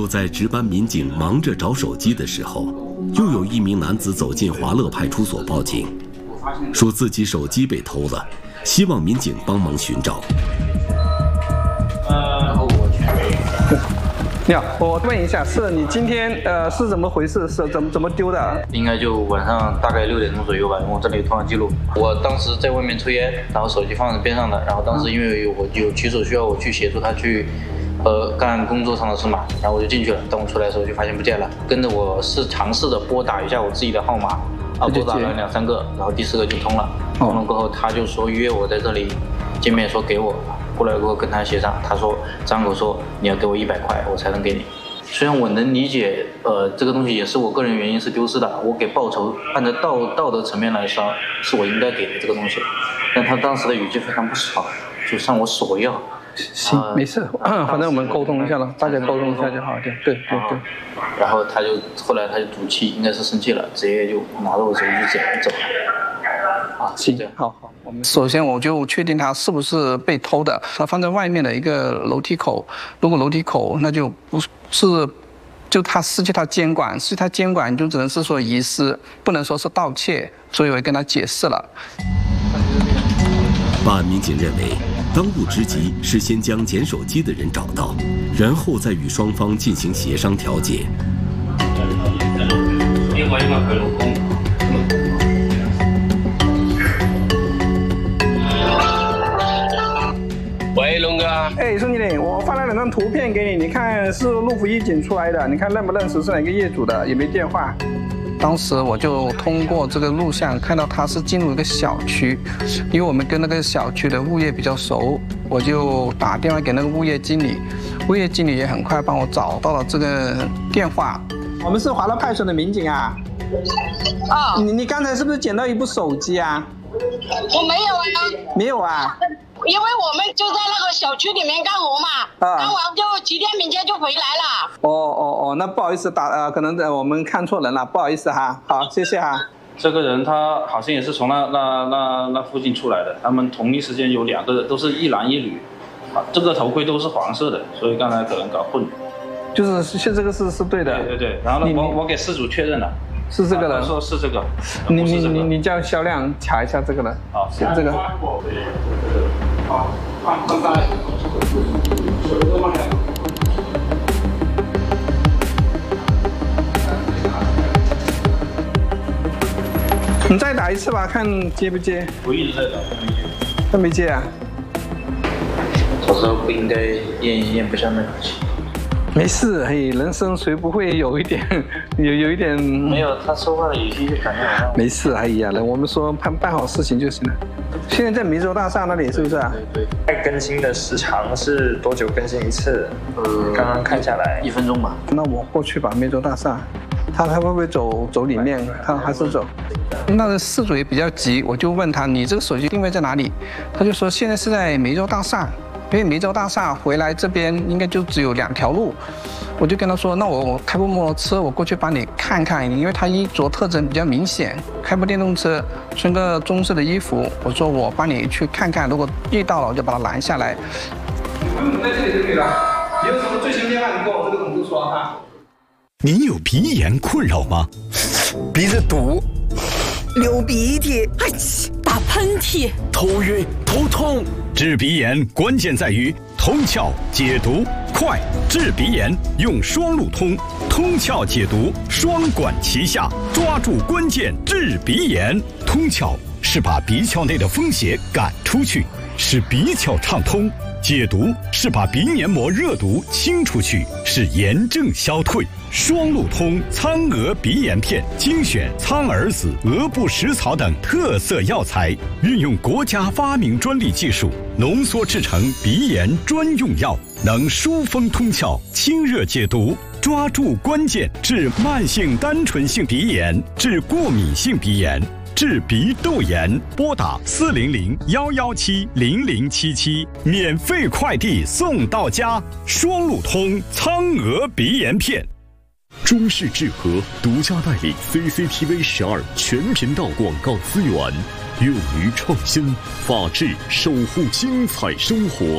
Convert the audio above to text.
就在值班民警忙着找手机的时候，又有一名男子走进华乐派出所报警，说自己手机被偷了，希望民警帮忙寻找。 你好，我问一下，是你今天是怎么回事？是怎么丢的？ 应该就晚上大概6点钟左右吧，因为我这里有通话记录。我当时在外面抽烟，然后手机放在边上的，然后当时因为我有取手需要我去协助他去干工作上的事嘛，然后我就进去了。等我出来的时候就发现不见了，跟着我是尝试的拨打一下我自己的号码，拨打了2、3个，然后第4个就通了。通了过后，他就说约我在这里见面，说给我。过来过后跟他协商，他说张口说你要给我100块，我才能给你。虽然我能理解，这个东西也是我个人原因是丢失的，我给报酬按照道德层面来说是我应该给的这个东西，但他当时的语气非常不爽，就向我索要。 行，没事，反正我们沟通一下了，大家沟通一下就好。对。 然后后来他就赌气，应该是生气了，直接就拿着我手机走了。 行，好，我们首先我就确定它是不是被偷的。它放在外面的一个楼梯口，如果楼梯口那就不是，就它失去它监管，失去它监管就只能是说遗失，不能说是盗窃。所以我跟他解释了。 办案民警认为，当务之急是先将捡手机的人找到，然后再与双方进行协商调解。 喂，龙哥。 哎，宋经理，我发了2张图片给你，你看是路福一警出来的，你看认不认识是哪个业主的，有没有电话？当时我就通过这个录像看到他是进入一个小区，因为我们跟那个小区的物业比较熟，我就打电话给那个物业经理，物业经理也很快帮我找到了这个电话。我们是华乐派出所的民警啊。 哦。 你刚才是不是捡到一部手机啊？ 我没有啊。 没有啊。 因为我们就在那个小区里面干活嘛，干完就几天明天就回来了。 哦，那不好意思可能我们看错人了，不好意思哈。好，谢谢哈。 这个人他好像也是从那附近出来的，他们同一时间有2个人，都是一男一女，这个头盔都是黄色的，所以刚才可能搞混。 就是这个是对的。 对，然后呢，我给事主确认了。是这个人，他说是这个。 你叫肖亮查一下这个人。好，是这个。你再打一次吧，看接不接。 我一直在打， 他没接啊。 早知道不应该咽不下那口气。 没事，嘿，人生谁不会有一点，有一点？ 没有，他说话的语气就感觉好像。没事，哎呀，我们说办好事情就行了。现在在梅州大厦那里是不是啊？ 对。 更新的时长是多久更新一次？刚刚看下来 1分钟吧。 那我过去吧，梅州大厦，他会不会走里面？他还是走？那个事主也比较急，我就问他，你这个手机定位在哪里？他就说现在是在梅州大厦。因为梅州大厦回来这边应该就只有2条路，我就跟他说，那我开部摩托车，我过去帮你看看，因为他衣着特征比较明显，开部电动车，穿个棕色的衣服，我说我帮你去看看，如果遇到了我就把他拦下来。在这里就可以了，你有什么最新电话你跟我这个同事说哈。 你有鼻炎困扰吗？鼻子堵、 流鼻涕、打喷嚏、 头晕、头痛。治鼻炎关键在于通窍解毒快，治鼻炎用双路通，通窍解毒双管齐下，抓住关键治鼻炎。通窍是把鼻窍内的风邪赶出去，使鼻窍畅通；解毒是把鼻黏膜热毒清出去，使炎症消退。双路通苍蛾鼻炎片精选苍耳子、鹅部食草等特色药材，运用国家发明专利技术浓缩制成鼻炎专用药，能疏风通窍、清热解毒，抓住关键治慢性单纯性鼻炎、治过敏性鼻炎、治鼻窦炎。拨打400-117-0077，免费快递送到家。双路通苍蛾鼻炎片。中视智和独家代理 CCTV 12全频道广告资源，勇于创新，法治守护精彩生活。